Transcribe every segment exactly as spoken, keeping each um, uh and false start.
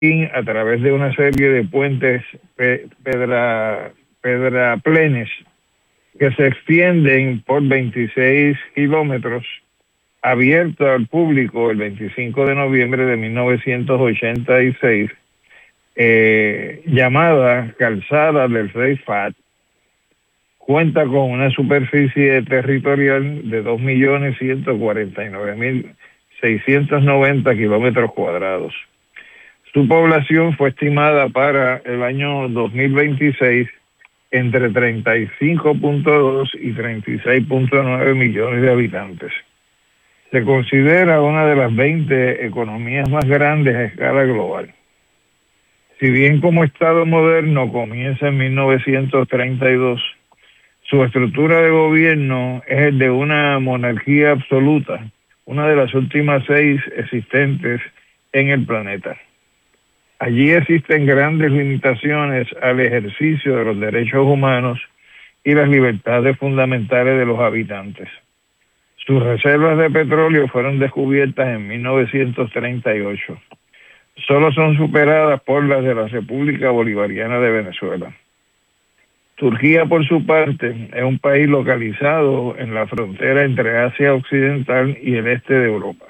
a través de una serie de puentes pe pedra, pedraplenes que se extienden por veintiséis kilómetros, abierto al público el veinticinco de noviembre de mil novecientos ochenta y seis, eh, llamada Calzada del Rey Fahd. Cuenta con una superficie territorial de dos millones ciento cuarenta y nueve mil seiscientos noventa kilómetros cuadrados. Su población fue estimada para el año dos mil veintiséis entre treinta y cinco punto dos y treinta y seis punto nueve millones de habitantes. Se considera una de las veinte economías más grandes a escala global. Si bien como Estado moderno comienza en mil novecientos treinta y dos, su estructura de gobierno es el de una monarquía absoluta, una de las últimas seis existentes en el planeta. Allí existen grandes limitaciones al ejercicio de los derechos humanos y las libertades fundamentales de los habitantes. Sus reservas de petróleo fueron descubiertas en mil novecientos treinta y ocho. Solo son superadas por las de la República Bolivariana de Venezuela. Turquía, por su parte, es un país localizado en la frontera entre Asia Occidental y el este de Europa.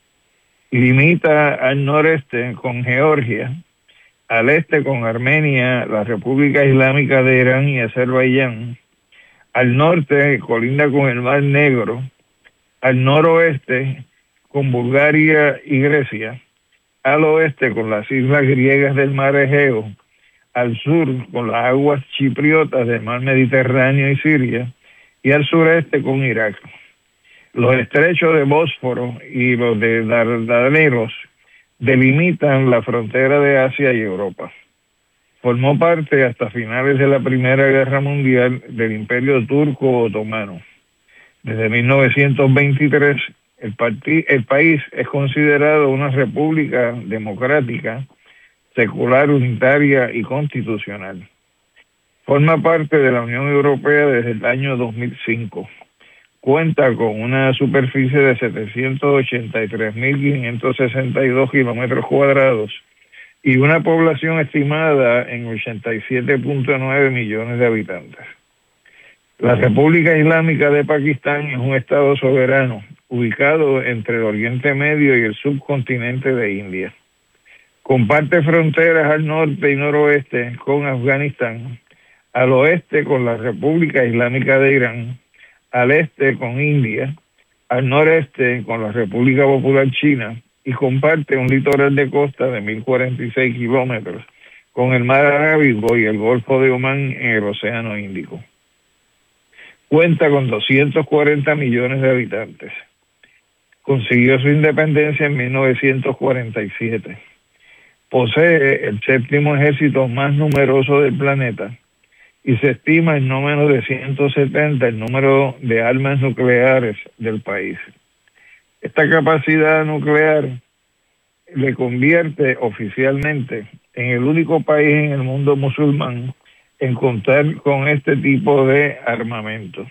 Limita al noreste con Georgia, al este con Armenia, la República Islámica de Irán y Azerbaiyán, al norte colinda con el Mar Negro, al noroeste con Bulgaria y Grecia, al oeste con las islas griegas del Mar Egeo, al sur con las aguas chipriotas del Mar Mediterráneo y Siria, y al sureste con Irak. Los estrechos de Bósforo y los de Dardanelos delimitan la frontera de Asia y Europa. Formó parte hasta finales de la Primera Guerra Mundial del Imperio Turco Otomano. Desde mil novecientos veintitrés, el, el país es considerado una república democrática, secular, unitaria y constitucional. Forma parte de la Unión Europea desde el año dos mil cinco. Cuenta con una superficie de setecientos ochenta y tres mil quinientos sesenta y dos kilómetros cuadrados y una población estimada en ochenta y siete punto nueve millones de habitantes. La República Islámica de Pakistán es un estado soberano ubicado entre el Oriente Medio y el subcontinente de India. Comparte fronteras al norte y noroeste con Afganistán, al oeste con la República Islámica de Irán, al este con India, al noreste con la República Popular China y comparte un litoral de costa de mil cuarenta y seis kilómetros con el Mar Arábigo y el Golfo de Omán en el Océano Índico. Cuenta con doscientos cuarenta millones de habitantes. Consiguió su independencia en mil novecientos cuarenta y siete. Posee el séptimo ejército más numeroso del planeta y se estima en no menos de ciento setenta el número de armas nucleares del país. Esta capacidad nuclear le convierte oficialmente en el único país en el mundo musulmán en contar con este tipo de armamento.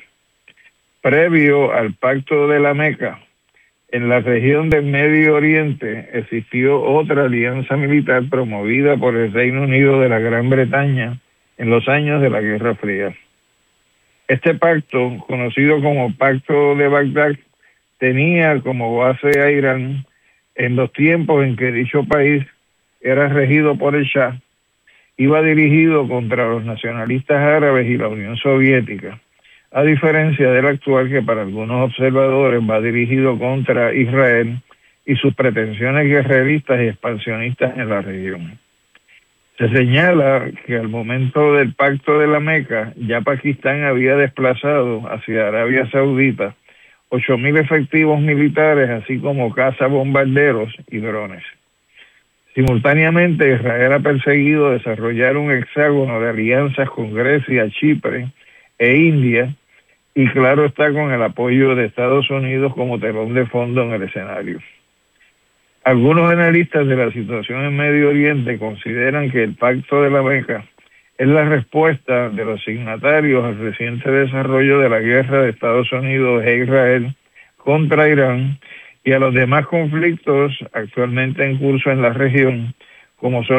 Previo al Pacto de la Meca, en la región del Medio Oriente existió otra alianza militar promovida por el Reino Unido de la Gran Bretaña en los años de la Guerra Fría. Este pacto, conocido como Pacto de Bagdad, tenía como base a Irán en los tiempos en que dicho país era regido por el Shah. Iba dirigido contra los nacionalistas árabes y la Unión Soviética, a diferencia del actual que para algunos observadores va dirigido contra Israel y sus pretensiones guerreristas y expansionistas en la región. Se señala que al momento del Pacto de la Meca, ya Pakistán había desplazado hacia Arabia Saudita ocho mil efectivos militares, así como cazabombarderos y drones. Simultáneamente, Israel ha perseguido desarrollar un hexágono de alianzas con Grecia, Chipre e India, y claro está con el apoyo de Estados Unidos como telón de fondo en el escenario. Algunos analistas de la situación en Medio Oriente consideran que el Pacto de la Meca es la respuesta de los signatarios al reciente desarrollo de la guerra de Estados Unidos e Israel contra Irán y a los demás conflictos actualmente en curso en la región, como son